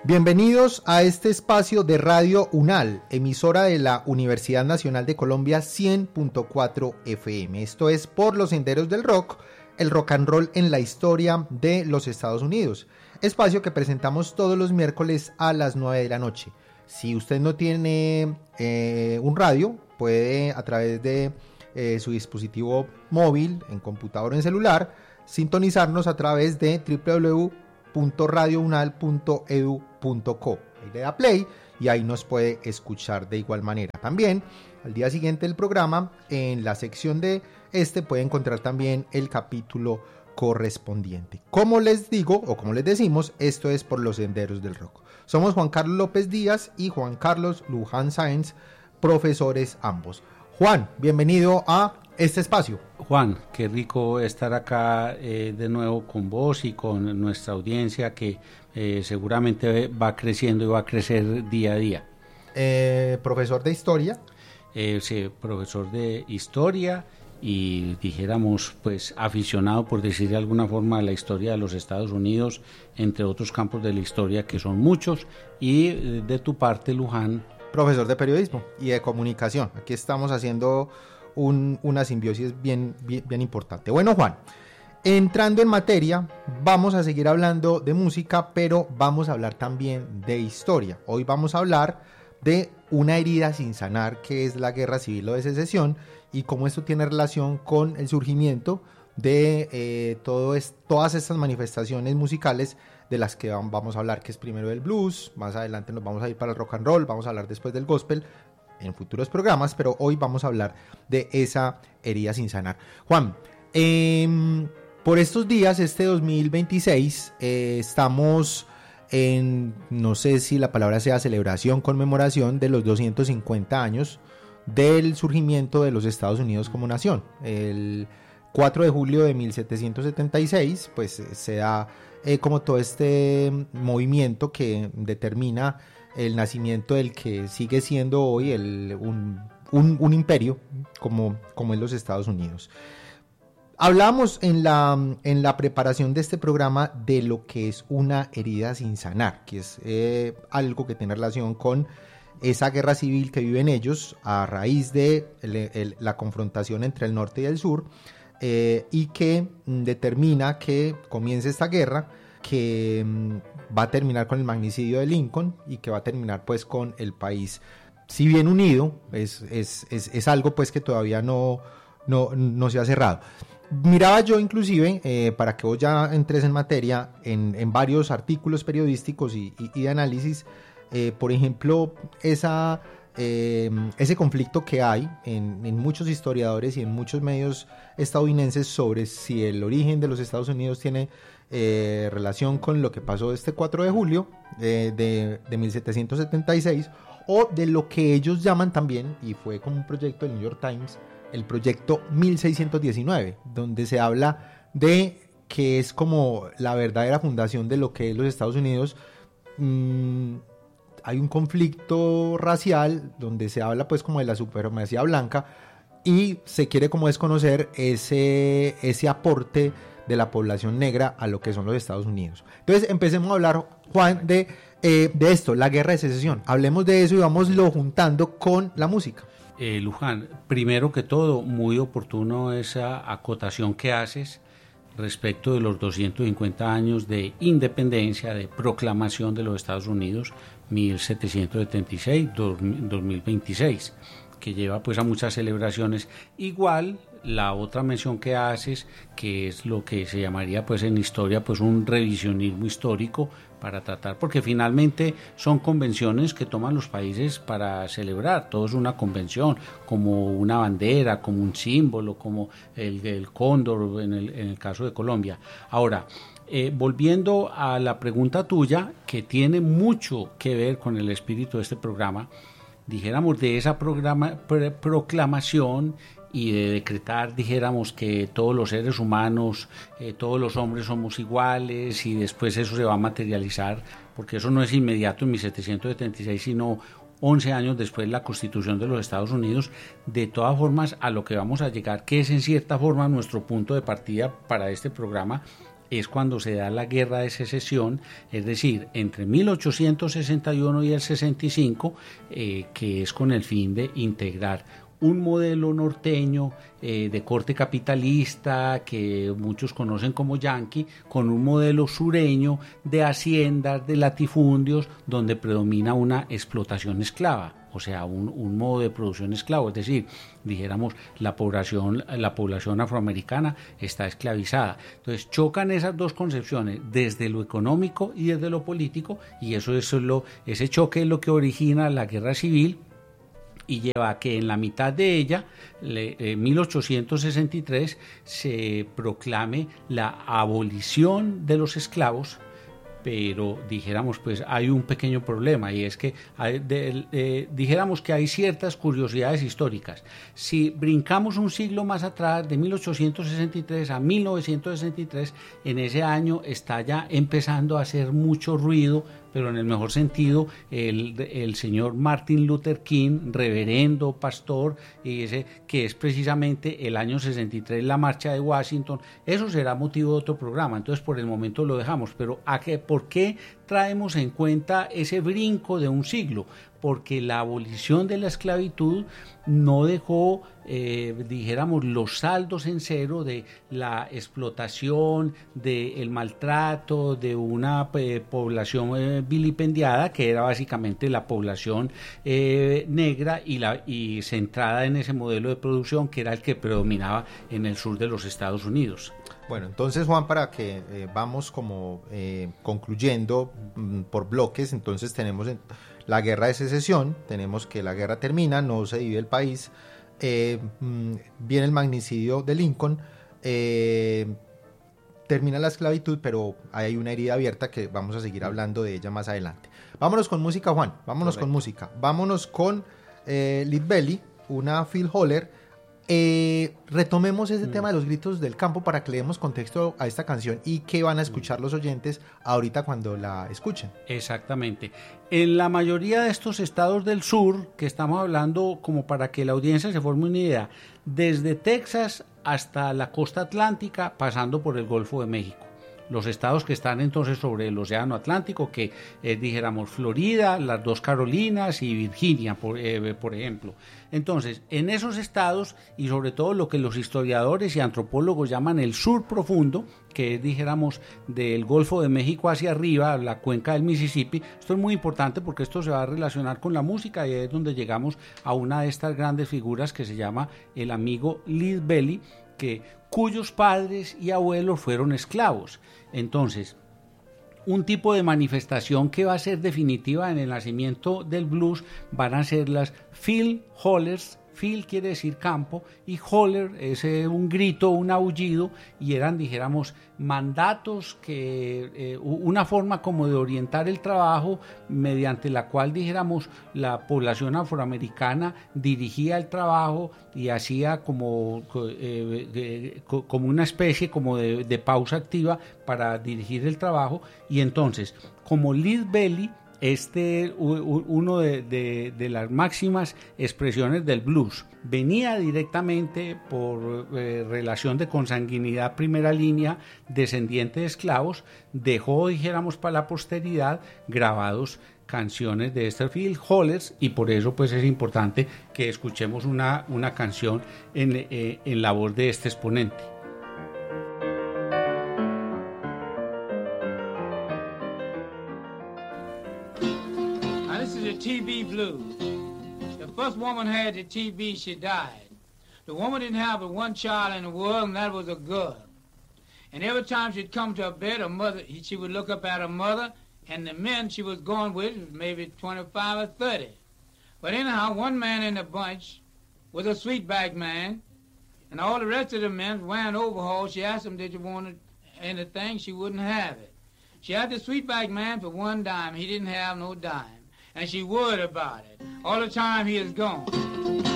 Bienvenidos a este espacio de Radio UNAL, emisora de la Universidad Nacional de Colombia 100.4 FM. Esto es Por los Senderos del Rock, el rock and roll en la historia de los Estados Unidos. Espacio que presentamos todos los miércoles a las 9 de la noche. Si usted no tiene un radio, puede a través de su dispositivo móvil, en computador o en celular, sintonizarnos a través de www.radiounal.edu.co. Ahí le da play y ahí nos puede escuchar de igual manera. También al día siguiente del programa, en la sección de puede encontrar también el capítulo correspondiente. Como les digo, o como les decimos, esto es Por los Senderos del Rock. Somos Juan Carlos López Díaz y Juan Carlos Luján Sáenz, profesores ambos. Juan, bienvenido a este espacio. Juan, qué rico estar acá de nuevo con vos y con nuestra audiencia que seguramente va creciendo y va a crecer día a día. Profesor de historia. Sí, profesor de historia y dijéramos pues aficionado, por decir de alguna forma, a la historia de los Estados Unidos, entre otros campos de la historia que son muchos, y de tu parte, Luján, profesor de periodismo y de comunicación. Aquí estamos haciendo una simbiosis bien importante. Bueno, Juan, entrando en materia, vamos a seguir hablando de música, pero vamos a hablar también de historia. Hoy vamos a hablar de una herida sin sanar, que es la Guerra Civil o de Secesión, y cómo esto tiene relación con el surgimiento de todas estas manifestaciones musicales de las que vamos a hablar, que es primero el blues, más adelante nos vamos a ir para el rock and roll, vamos a hablar después del gospel en futuros programas, pero hoy vamos a hablar de esa herida sin sanar. Juan, por estos días, este 2026, estamos en, no sé si la palabra sea celebración, conmemoración de los 250 años del surgimiento de los Estados Unidos como nación. El 4 de julio de 1776, pues se da como todo este movimiento que determina el nacimiento del que sigue siendo hoy un imperio como es los Estados Unidos. Hablamos en la preparación de este programa de lo que es una herida sin sanar, que es algo que tiene relación con esa guerra civil que viven ellos a raíz de la confrontación entre el norte y el sur, y que determina que comience esta guerra que va a terminar con el magnicidio de Lincoln y que va a terminar pues con el país, si bien unido, es algo pues que todavía no se ha cerrado. Miraba yo inclusive, para que vos ya entres en materia, en varios artículos periodísticos y de análisis, por ejemplo, ese conflicto que hay en muchos historiadores y en muchos medios estadounidenses sobre si el origen de los Estados Unidos tiene relación con lo que pasó este 4 de julio de 1776, o de lo que ellos llaman también, y fue como un proyecto del New York Times, el proyecto 1619, donde se habla de que es como la verdadera fundación de lo que es los Estados Unidos. Hay un conflicto racial donde se habla pues como de la supremacía blanca y se quiere como desconocer ese aporte de la población negra a lo que son los Estados Unidos. Entonces empecemos a hablar, Juan, de esto, la Guerra de Secesión. Hablemos de eso y vámoslo juntando con la música. Luján, primero que todo, muy oportuno esa acotación que haces respecto de los 250 años de independencia, de proclamación de los Estados Unidos, 1776-2026, que lleva pues a muchas celebraciones. Igual la otra mención que haces, que es lo que se llamaría pues en historia pues un revisionismo histórico para tratar, porque finalmente son convenciones que toman los países para celebrar. Todo es una convención, como una bandera, como un símbolo, como el cóndor en el caso de Colombia. Ahora, volviendo a la pregunta tuya, que tiene mucho que ver con el espíritu de este programa, dijéramos de esa proclamación y de decretar, dijéramos, que todos los seres humanos, todos los hombres somos iguales, y después eso se va a materializar, porque eso no es inmediato en 1776, sino 11 años después la Constitución de los Estados Unidos. De todas formas, a lo que vamos a llegar, que es en cierta forma nuestro punto de partida para este programa, es cuando se da la Guerra de Secesión, es decir, entre 1861 y el 65, que es con el fin de integrar un modelo norteño de corte capitalista que muchos conocen como yanqui, con un modelo sureño de haciendas, de latifundios, donde predomina una explotación esclava. O sea, un modo de producción esclavo, es decir, dijéramos, la población afroamericana está esclavizada. Entonces chocan esas dos concepciones, desde lo económico y desde lo político, y ese choque es lo que origina la guerra civil, y lleva a que en la mitad de ella, 1863, se proclame la abolición de los esclavos. Pero dijéramos, pues hay un pequeño problema, y es que dijéramos que hay ciertas curiosidades históricas. Si brincamos un siglo más atrás, de 1863 a 1963, en ese año está ya empezando a hacer mucho ruido, pero en el mejor sentido, el señor Martin Luther King, reverendo, pastor, y ese que es precisamente el año 63, la marcha de Washington. Eso será motivo de otro programa, entonces por el momento lo dejamos. Pero ¿por qué traemos en cuenta ese brinco de un siglo? Porque la abolición de la esclavitud no dejó, dijéramos, los saldos en cero de la explotación, del maltrato de una población vilipendiada, que era básicamente la población negra y centrada en ese modelo de producción que era el que predominaba en el sur de los Estados Unidos. Bueno, entonces, Juan, para que vamos como concluyendo por bloques, entonces tenemos la Guerra de Secesión, tenemos que la guerra termina, no se divide el país, viene el magnicidio de Lincoln, termina la esclavitud, pero hay una herida abierta que vamos a seguir hablando de ella más adelante. Vámonos con música, Juan, vámonos. Correcto. Con música, vámonos con Lead Belly, una Phil Holler. Retomemos ese tema de los gritos del campo para que le demos contexto a esta canción y que van a escuchar los oyentes ahorita cuando la escuchen. Exactamente. En la mayoría de estos estados del sur, que estamos hablando como para que la audiencia se forme una idea, desde Texas hasta la costa atlántica, pasando por el Golfo de México. Los estados que están entonces sobre el Océano Atlántico, que dijéramos Florida, las dos Carolinas y Virginia, por ejemplo. Entonces, en esos estados, y sobre todo lo que los historiadores y antropólogos llaman el sur profundo, que es, dijéramos, del Golfo de México hacia arriba, la cuenca del Mississippi, esto es muy importante porque esto se va a relacionar con la música, y es donde llegamos a una de estas grandes figuras que se llama el amigo Lead Belly, cuyos padres y abuelos fueron esclavos. Entonces, un tipo de manifestación que va a ser definitiva en el nacimiento del blues van a ser las Phil Hollers. Phil quiere decir campo y holler es un grito, un aullido, y eran, dijéramos, mandatos que una forma como de orientar el trabajo mediante la cual, dijéramos, la población afroamericana dirigía el trabajo y hacía como una especie como de pausa activa para dirigir el trabajo. Y entonces, como Lead Belly, uno de las máximas expresiones del blues, venía directamente por relación de consanguinidad primera línea, descendiente de esclavos, dejó, dijéramos, para la posteridad grabados canciones de Phil Hollers, y por eso pues es importante que escuchemos una canción en la voz de este exponente. TB blues. The first woman had the TB, she died. The woman didn't have but one child in the world, and that was a girl. And every time she'd come to her bed, she would look up at her mother, and the men she was going with was maybe 25 or 30. But anyhow, one man in the bunch was a sweetback man, and all the rest of the men wearing overalls. She asked them, did you want anything? She wouldn't have it. She had the sweetback man for one dime. He didn't have no dime. And she worried about it. All the time he is gone.